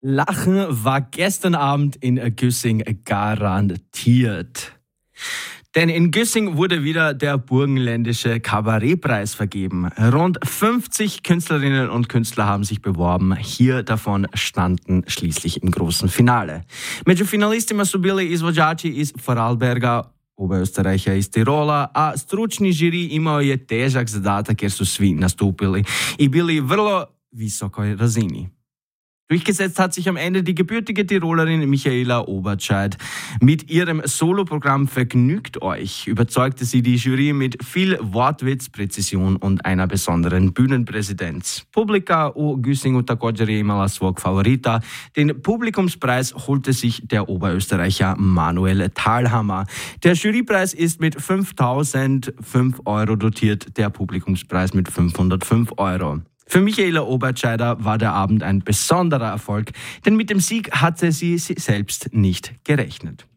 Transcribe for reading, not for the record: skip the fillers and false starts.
Lachen war gestern Abend in Güssing garantiert. Denn in Güssing wurde wieder der Burgenländische Kabarettpreis vergeben. Rund 50 Künstlerinnen und Künstler haben sich beworben. Hier davon standen schließlich im großen Finale. Među finalistima su bili izvođači iz Vorarlberga, Oberösterreicher iz Tirola, a stručni žiri imao je težak zadatak jer su svi nastupili i bili vrlo visokoj razini. Durchgesetzt hat sich am Ende die gebürtige Tirolerin Michaela Obertscheid. Mit ihrem Soloprogramm Vergnügt euch überzeugte sie die Jury mit viel Wortwitz, Präzision und einer besonderen Bühnenpräsenz. Publika u Güssingu također je imala svog favorita. Den Publikumspreis holte sich der Oberösterreicher Manuel Thalhammer. Der Jurypreis ist mit 5.005 Euro dotiert, der Publikumspreis mit 505 Euro. Für Michaela Obertscheider war der Abend ein besonderer Erfolg, denn mit dem Sieg hatte sie selbst nicht gerechnet.